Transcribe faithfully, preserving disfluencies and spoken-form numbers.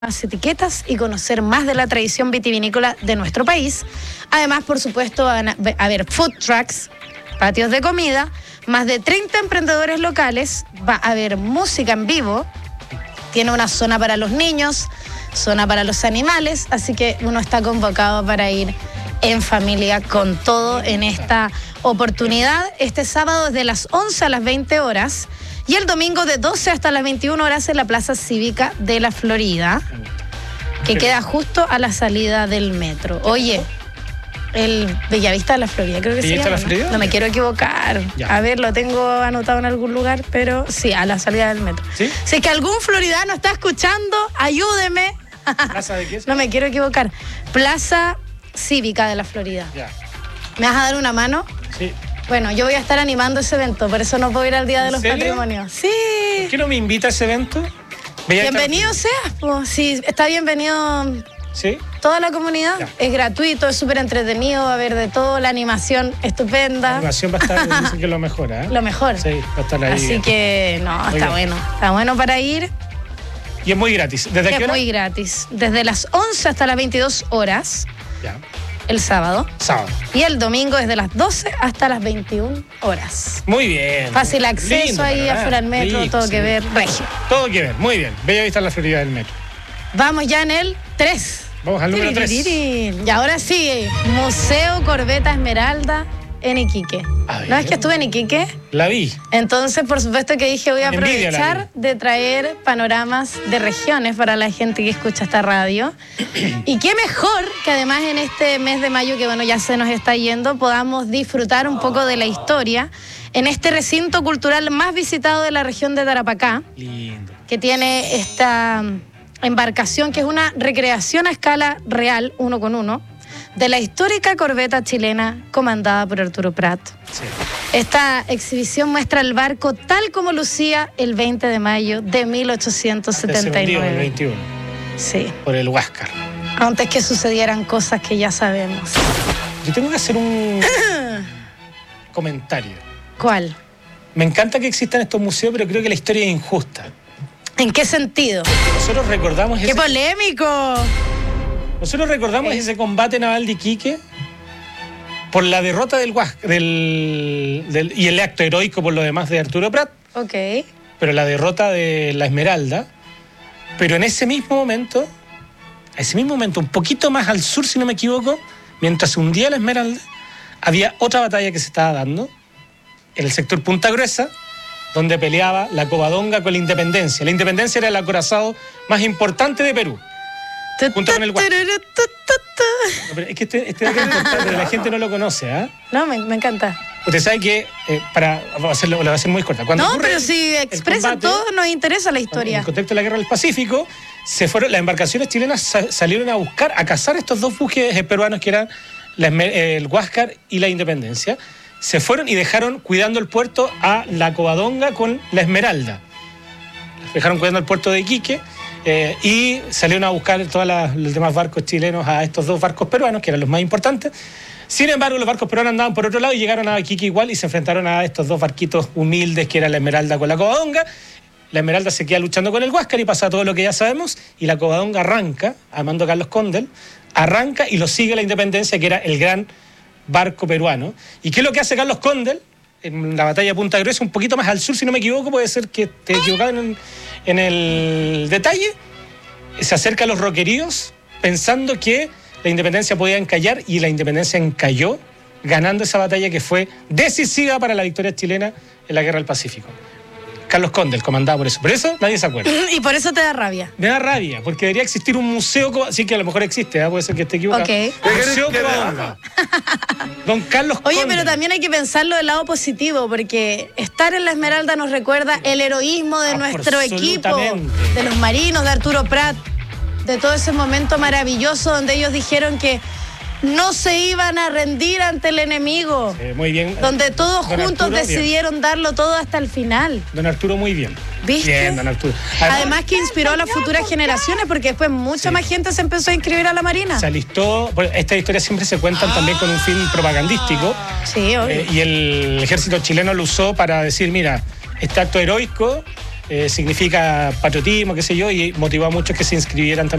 Más etiquetas y conocer más de la tradición vitivinícola de nuestro país. Además, por supuesto, van a haber food trucks, patios de comida, más de treinta emprendedores locales, va a haber música en vivo, tiene una zona para los niños, zona para los animales, así que uno está convocado para ir en familia con todo en esta oportunidad. Este sábado desde las once a las veinte horas y el domingo de doce hasta las veintiuna horas en la Plaza Cívica de la Florida, que queda justo a la salida del metro. Oye, el Bellavista de la Florida, creo que se llama, ¿Bellavista de la Florida? No, no me quiero equivocar. Ya. A ver, lo tengo anotado en algún lugar, pero sí, a la salida del metro. ¿Sí? Si es que algún floridano está escuchando, ayúdeme. ¿Plaza de qué es? No me quiero equivocar. Plaza Cívica de la Florida. Ya. ¿Me vas a dar una mano? Sí. Bueno, yo voy a estar animando ese evento, por eso no puedo ir al Día de ¿En los serio? Patrimonios. Sí. ¿Por qué no me invita a ese evento? Bellavista- Bienvenido seas, pues. Sí, está bienvenido ¿Sí? toda la comunidad. Ya. Es gratuito, es súper entretenido, va a haber de todo, la animación La estupenda. animación va a estar, dicen que es lo mejor, ¿eh? Lo mejor. Sí, va a estar ahí. Así que, no, está Oiga. bueno. Está bueno para ir. Y es muy gratis. ¿Desde qué Es hora? muy gratis. Desde las once hasta las veintidós horas, Ya. el sábado. Sábado. Y el domingo desde las doce hasta las veintiuna horas. Muy bien. Fácil acceso Lindo ahí panorama. afuera del metro, Rico, todo sí. que ver, regio. Todo que ver. Muy bien. Bellavista en la Florida del metro. Vamos ya en el tres. Vamos al número tres. Tiririrín. Y ahora sí, Museo Corbeta Esmeralda en Iquique. A ver. ¿No es que estuve en Iquique? La vi. Entonces, por supuesto que dije, voy a Envidia la aprovechar de traer panoramas de regiones para la gente que escucha esta radio. Y qué mejor que además en este mes de mayo, que bueno, ya se nos está yendo, podamos disfrutar un poco de la historia en este recinto cultural más visitado de la región de Tarapacá, Lindo. que tiene esta embarcación que es una recreación a escala real, uno con uno, de la histórica corbeta chilena comandada por Arturo Prat. Sí. Esta exhibición muestra el barco tal como lucía el veinte de mayo de mil ochocientos setenta y Se hundió en el nueve. veintiuno. Sí, Por el Huáscar. antes que sucedieran cosas que ya sabemos. Yo tengo que hacer un comentario. ¿Cuál? Me encanta que existan estos museos, pero creo que la historia es injusta. ¿En qué sentido? Nosotros recordamos ¡Qué ese, polémico! nosotros recordamos Eh. ese combate naval de Iquique por la derrota del, Huás- del, del y el acto heroico por lo demás de Arturo Prat, Ok. pero la derrota de la Esmeralda. Pero en ese mismo momento, a ese mismo momento, un poquito más al sur, si no me equivoco, mientras se hundía la Esmeralda, había otra batalla que se estaba dando en el sector Punta Gruesa, donde peleaba la Covadonga con la Independencia. La Independencia era el acorazado más importante de Perú. Junto con el Huáscar. No, pero es que este, este dato es importante, la gente no lo conoce, ¿ah? No, me, me encanta. Usted sabe que, eh, para hacerlo, lo voy a hacer muy corta. Cuando No, ocurre pero el- si el expresan combate, todo, nos interesa la en historia. el contexto de la guerra del Pacífico, se fueron, las embarcaciones chilenas sa- salieron a buscar, a cazar estos dos buques eh, peruanos que eran la Esmer- eh, el Huáscar y la Independencia. Se fueron y dejaron cuidando el puerto a la Covadonga con la Esmeralda. Dejaron cuidando el puerto de Iquique eh, y salieron a buscar todos los demás barcos chilenos a estos dos barcos peruanos, que eran los más importantes. Sin embargo, los barcos peruanos andaban por otro lado y llegaron a Iquique igual y se enfrentaron a estos dos barquitos humildes que eran la Esmeralda con la Covadonga. La Esmeralda se queda luchando con el Huáscar y pasa todo lo que ya sabemos, y la Covadonga arranca, a mando de Carlos Condel, arranca y lo sigue la Independencia, que era el gran barco peruano. ¿Y qué es lo que hace Carlos Condel en la batalla de Punta Gruesa, un poquito más al sur, si no me equivoco, puede ser que esté equivocado en, en el detalle? Se acerca a los roqueríos pensando que la Independencia podía encallar, y la Independencia encalló, ganando esa batalla que fue decisiva para la victoria chilena en la Guerra del Pacífico. Carlos Condel comandaba por eso. Por eso nadie se acuerda. Y por eso te da rabia. Me da rabia, porque debería existir un museo, co- sí que a lo mejor existe, ¿eh? Puede ser que esté equivocado. Ok. Museo Covadonga. Don Carlos Oye, Condel. pero también hay que pensarlo del lado positivo, porque estar en la Esmeralda nos recuerda el heroísmo de nuestro equipo, Absolutamente. de los marinos, de Arturo Prat, de todo ese momento maravilloso donde ellos dijeron que no se iban a rendir ante el enemigo, Eh, muy bien. donde todos Don juntos Arturo, bien. decidieron darlo todo hasta el final. Don Arturo, muy bien. ¿Viste? Bien, don Arturo. Además que inspiró a las futuras generaciones, porque después mucha Sí. más gente se empezó a inscribir a la Marina. se alistó. Bueno, estas historias siempre se cuentan también con un fin propagandístico. Sí, obvio. Eh, y el ejército chileno lo usó para decir, mira, este acto heroico eh, significa patriotismo, qué sé yo, y motivó a muchos que se inscribieran también.